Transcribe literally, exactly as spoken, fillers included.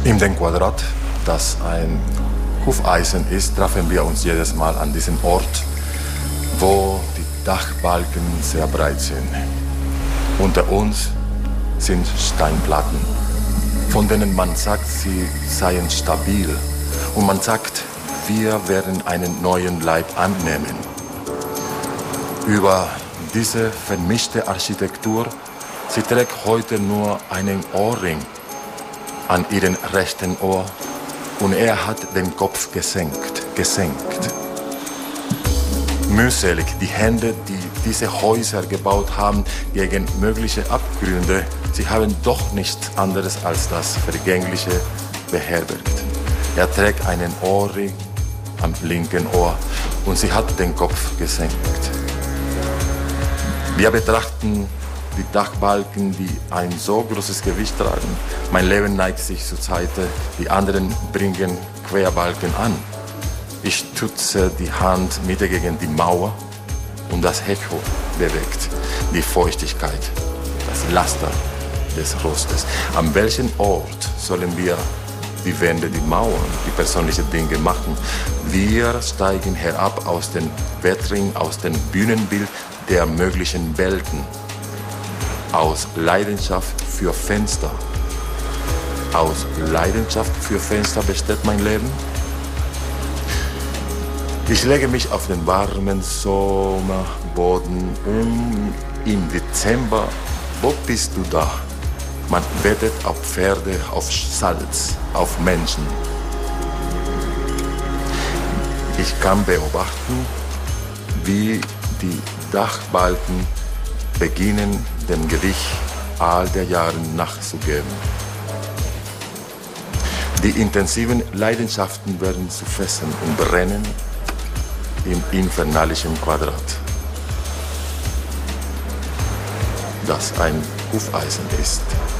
In dem Quadrat, das ein Hufeisen ist, treffen wir uns jedes Mal an diesem Ort, wo die Dachbalken sehr breit sind. Unter uns sind Steinplatten, von denen man sagt, sie seien stabil. Und man sagt, wir werden einen neuen Leib annehmen. Über diese vermischte Architektur, sie trägt heute nur einen Ohrring an ihrem rechten Ohr und er hat den Kopf gesenkt, gesenkt. Mühselig die Hände, die diese Häuser gebaut haben, gegen mögliche Abgründe, sie haben doch nichts anderes als das Vergängliche beherbergt. Er trägt einen Ohrring am linken Ohr und sie hat den Kopf gesenkt. Wir betrachten die Dachbalken, die ein so großes Gewicht tragen. Mein Leben neigt sich zur Seite, die anderen bringen Querbalken an. Ich stütze die Hand Mitte gegen die Mauer und das Echo bewegt die Feuchtigkeit, das Laster des Rostes. An welchem Ort sollen wir die Wände, die Mauern, die persönlichen Dinge machen? Wir steigen herab aus dem Wettring, aus dem Bühnenbild der möglichen Welten, aus Leidenschaft für Fenster. Aus Leidenschaft für Fenster besteht mein Leben. Ich lege mich auf den warmen Sommerboden und im Dezember, wo bist du da? Man wettet auf Pferde, auf Salz, auf Menschen. Ich kann beobachten, wie die Dachbalken beginnen, dem Gewicht all der Jahre nachzugeben. Die intensiven Leidenschaften werden zu Fesseln und brennen im infernalischen Quadrat, das ein Hufeisen ist.